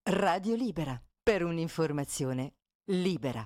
Radio Libera, per un'informazione libera.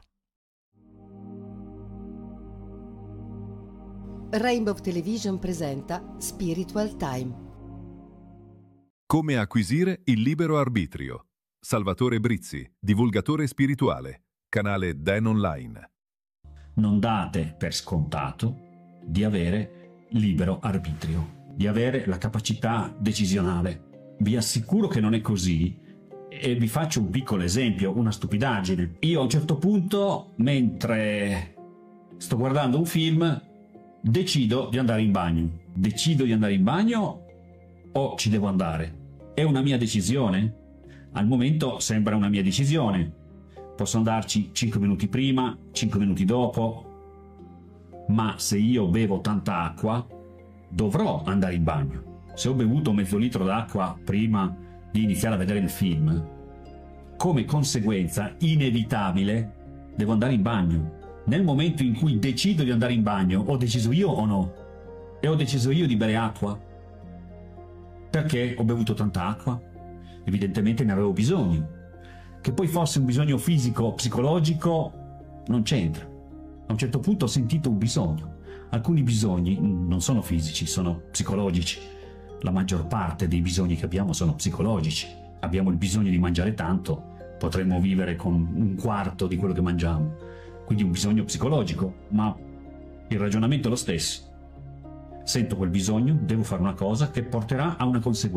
Rainbow Television presenta Spiritual Time. Come acquisire il libero arbitrio. Salvatore Brizzi, divulgatore spirituale, canale Dan Online. Non date per scontato di avere libero arbitrio, di avere la capacità decisionale. Vi assicuro che non è così e vi faccio un piccolo esempio, una stupidaggine. Io a un certo punto, mentre sto guardando un film, decido di andare in bagno. Decido di andare in bagno o ci devo andare? È una mia decisione? Al momento sembra una mia decisione. Posso andarci 5 minuti prima, 5 minuti dopo, ma se io bevo tanta acqua, dovrò andare in bagno. Se ho bevuto mezzo litro d'acqua prima di iniziare a vedere il film, come conseguenza inevitabile devo andare in bagno. Nel momento in cui decido di andare in bagno, ho deciso io o no? E ho deciso io di bere acqua? Perché ho bevuto tanta acqua? Evidentemente ne avevo bisogno. Che poi fosse un bisogno fisico o psicologico non c'entra. A un certo punto ho sentito un bisogno. Alcuni bisogni non sono fisici, sono psicologici. La maggior parte dei bisogni che abbiamo sono psicologici. Abbiamo il bisogno di mangiare tanto, potremmo vivere con un quarto di quello che mangiamo. Quindi un bisogno psicologico, ma il ragionamento è lo stesso. Sento quel bisogno, devo fare una cosa che porterà a una conseguenza.